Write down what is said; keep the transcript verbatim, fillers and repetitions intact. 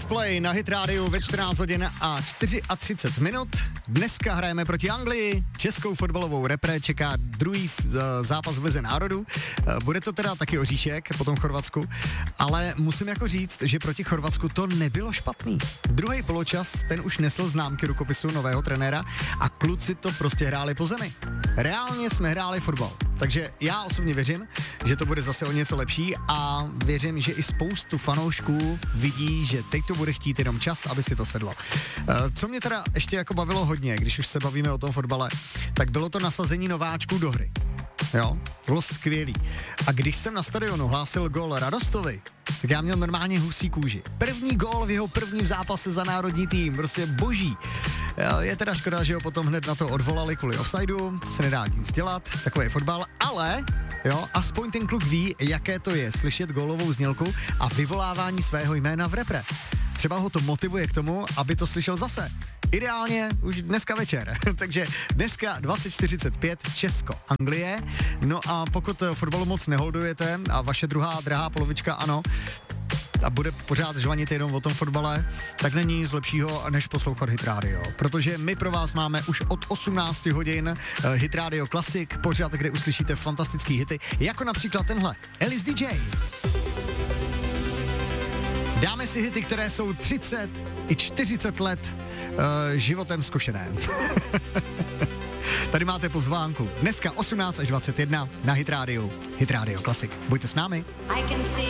Play na Hit Radio ve čtrnáct hodin a třicet čtyři minut. Dneska hrajeme proti Anglii, českou fotbalovou repre čeká druhý zápas v Lize národů. Bude to teda taky oříšek po tom Chorvatsku, ale musím jako říct, že proti Chorvatsku to nebylo špatný. Druhý poločas, ten už nesl známky rukopisu nového trenéra a kluci to prostě hráli po zemi. Reálně jsme hráli fotbal, takže já osobně věřím, že to bude zase o něco lepší a věřím, že i spoustu fanoušků vidí, že teď to bude chtít jenom čas, aby si to sedlo. Co mě teda ještě jako bavilo hodně, když už se bavíme o tom fotbale, tak bylo to nasazení nováčků do hry. Jo, bylo skvělý. A když jsem na stadionu hlásil gól Radostovi, tak já měl normálně husí kůži. První gól v jeho prvním zápase za národní tým, prostě boží. Je teda škoda, že ho potom hned na to odvolali kvůli offsideu, se nedá nic dělat, takový je fotbal, ale jo, aspoň ten kluk ví, jaké to je slyšet gólovou znělku a vyvolávání svého jména v repre. Třeba ho to motivuje k tomu, aby to slyšel zase. Ideálně už dneska večer. Takže dneska dvacet čtyřicet pět Česko-Anglie. No a pokud fotbalu moc neholdujete a vaše druhá drahá polovička ano, a bude pořád žvanit jenom o tom fotbale, tak není nic lepšího, než poslouchat Hit Radio. Protože my pro vás máme už od osmnácti hodin Hit Radio Classic, pořád, kde uslyšíte fantastický hity, jako například tenhle, Alice D J. Dáme si hity, které jsou třicet i čtyřicet let uh, životem zkušené. Tady máte pozvánku. Dneska osmnáct až dvacet jedna na Hit Radio. Hit Radio Classic. Buďte s námi.